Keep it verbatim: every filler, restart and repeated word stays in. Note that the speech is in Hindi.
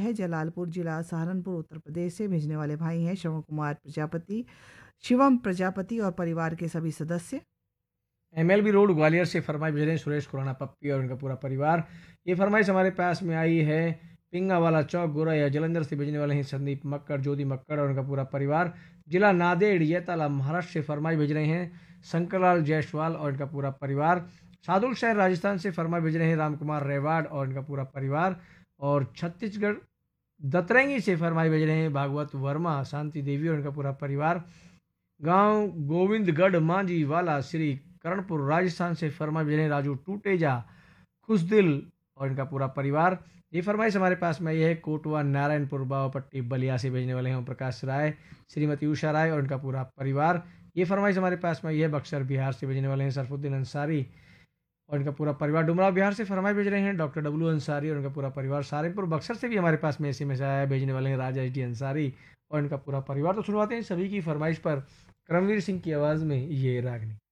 है जलालपुर जिला सहारनपुर उत्तर प्रदेश से। भेजने वाले भाई हैं श्रवण कुमार प्रजापति, शिवम प्रजापति और परिवार के सभी सदस्य। एमएलबी रोड ग्वालियर से फरमाइश भेज रहे हैं सुरेश खुराना पप्पी और उनका पूरा परिवार। ये फरमाइश हमारे पास में आई है पिंगा वाला चौक गोरैया जलंधर से। भेजने वाले हैं संदीप मक्कड़, ज्योति मक्कड़ और उनका पूरा परिवार। जिला नांदेड़ येताला महाराष्ट्र से फरमाइश भेज रहे हैं शंकरलाल जायसवाल और इनका पूरा परिवार। सादुल शहर राजस्थान से फरमाइश भेज रहे हैं रामकुमार रेवाड और इनका पूरा परिवार। और छत्तीसगढ़ दतरंगी से फरमाइश भेज रहे हैं भागवत वर्मा, शांति देवी और इनका पूरा परिवार। गांव गोविंदगढ़ मांझी वाला श्री करणपुर राजस्थान से फरमाइश भेज रहे हैं राजू टूटेजा, खुशदिल और इनका पूरा परिवार। ये फरमाइश हमारे पास में ये है कोटवा नारायणपुर बावापट्टी बलिया से। भेजने वाले हैं ओम प्रकाश राय, श्रीमती उषा राय और इनका पूरा परिवार। ये फरमाइश हमारे पास में ये है बक्सर बिहार से। भेजने वाले हैं सरफुद्दीन अंसारी और इनका पूरा परिवार। डुमराव बिहार से फरमाइश भेज रहे हैं डॉक्टर डब्लू अंसारी और इनका पूरा परिवार। सारंगपुर बक्सर से भी हमारे पास में ऐसे में आया है। भेजने वाले हैं राजा एच डी अंसारी और इनका पूरा परिवार। तो सुनवाते हैं सभी की फरमाइश पर करमवीर सिंह की आवाज़ में ये रागनी।